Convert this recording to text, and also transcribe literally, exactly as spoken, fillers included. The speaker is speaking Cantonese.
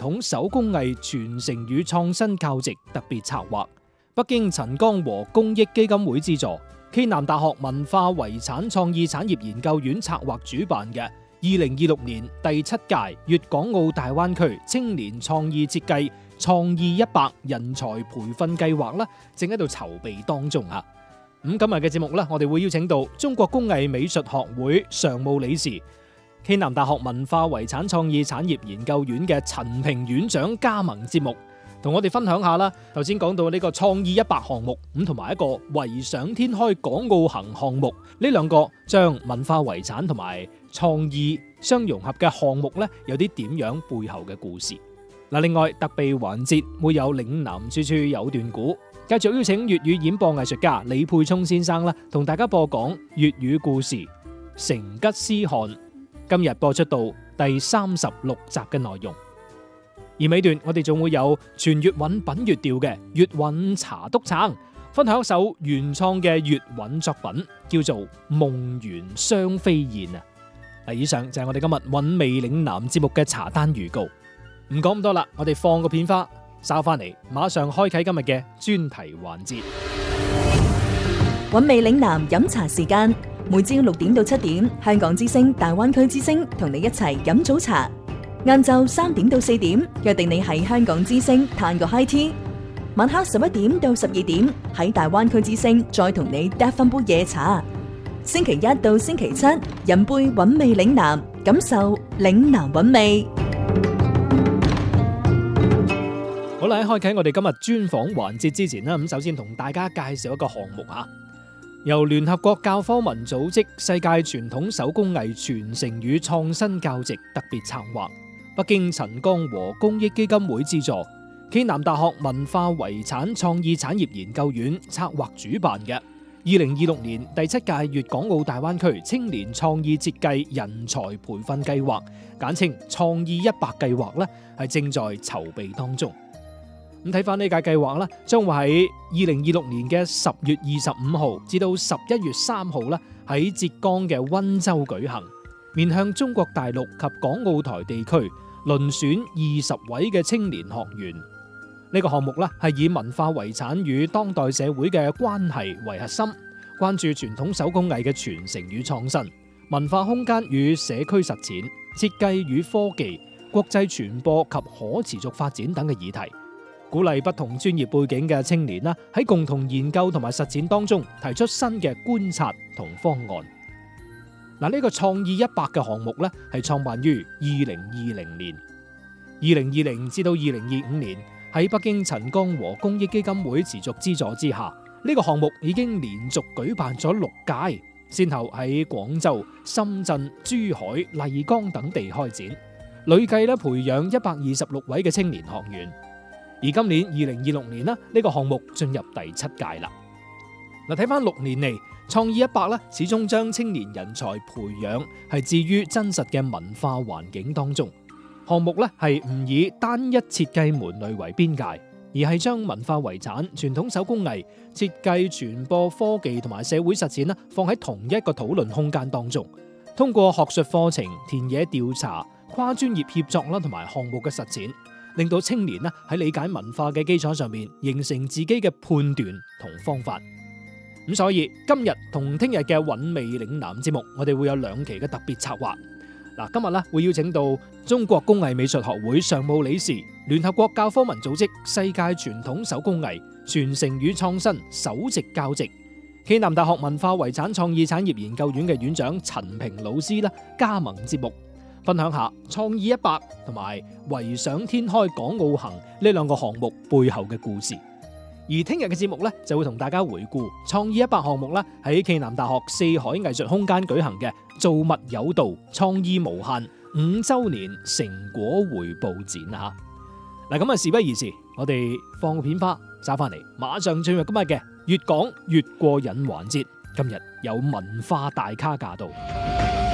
統手工藝傳承與創新教育特別策劃，北京陳江和公益基金會資助，暨南大學文化遺產創意產業研究院策劃主辦嘅二零二六年第七屆粵港澳大灣區青年創意設計創意一百人才培訓計劃啦，正喺度籌備當中啊！咁今日嘅節目咧，我哋會邀請到中國工藝美術學會常務理事、暨南大學文化遺產創意產業研究院嘅陳平院長加盟節目，同我哋分享下啦。頭先講到呢個創意一百項目，咁同埋一個維想天開港澳行項目，呢兩個將文化遺產同埋創意相融合嘅項目咧，有啲點樣背後嘅故事。嗱，另外特備環節會有嶺南處處有段古。繼續邀請粵語演播藝術家李沛聰先生啦，同大家播講粵語故事《成吉思汗》。今日播出到第三十六集嘅內容，而尾段我哋仲會有全粵韻品粵調嘅粵韻茶篤撐，分享一首原創嘅粵韻作品，叫做《夢圓雙飛燕》啊！嗱，以上就係我哋今日韻味嶺南節目嘅茶單預告。唔講咁多啦，我哋放個片花。稍翻嚟，馬上開啟今日嘅專題環節。 韻味嶺南飲茶時間，每朝六點到七點，香港之聲、大灣區之聲同你一齊飲早茶。晏晝三點到四點，約定你喺香港之聲嘆個 high tea。晚黑十一點到十二點，喺大灣區之聲再同你嗒翻杯夜茶。星期一到星期七，飲杯韻味嶺南，感受嶺南韻味。 好啦，喺開啟我哋今日專訪環節之前啦，咁首先同大家介紹一個項目吓，由聯合國教科文組織世界傳統手工藝傳承與創新教育特別策劃，北京陳江和公益基金會資助，暨南大學文化遺產創意產業研究院策劃主辦嘅二零二六年第七屆粵港澳大灣區青年創意設計人才培訓計劃，簡稱創意一百計劃咧，係正在籌備當中。咁睇翻呢屆計劃啦，將會喺二零二六年嘅十月二十五號至到十一月三號啦，喺浙江嘅溫州舉行，面向中國大陸及港澳台地區，遴選二十位嘅青年學員。呢個項目咧係以文化遺產與當代社會嘅關係為核心，關注傳統手工藝嘅傳承與創新、文化空間與社區實踐、設計與科技、國際傳播及可持續發展等嘅議題。鼓勵不同專業背景嘅青年啦，喺共同研究同埋實踐當中提出新嘅觀察同方案。嗱，呢個創意一百嘅項目咧，係創辦於二零二零年，二零二零至到二零二五年喺北京陳江和公益基金會持續資助之下，呢個項目已經連續舉辦咗六屆，先後喺廣州、深圳、珠海、麗江等地開展，累計咧培養一百二十六位嘅青年學員。而今年二零二六年呢，呢個項目進入第七屆啦。嗱，睇翻六年嚟，創意一百咧，始終將青年人才培養係置於真實嘅文化環境當中。項目咧係唔以單一設計門類為邊界，而係將文化遺產、傳統手工藝、設計、傳播、科技同埋社會實踐啦，放喺同一個討論空間當中。通過學術課程、田野調查、跨專業協作啦，同埋項目嘅實踐，令到青年喺理解文化嘅基礎上面，形成自己嘅判斷同方法。咁所以今日同聽日嘅韻味嶺南節目，我哋會有兩期嘅特別策劃。嗱，今日咧會邀請到中國工藝美術學會常務理事、聯合國教科文組織世界傳統手工藝傳承與創新首席教職、暨南大學文化遺產創意產業研究院嘅院長陳平老師啦，加盟節目，分享下創意一百同埋維想天開港澳行呢兩個項目背後嘅故事。而聽日嘅節目咧，就會同大家回顧創意一百項目啦，喺暨南大學四海藝術空間舉行嘅造物有道、創意無限五周年成果回報展啊！嗱，咁啊，事不宜遲，我哋放個片花，揸翻嚟，馬上進入今日嘅越講越過癮環節。今日有文化大咖駕到。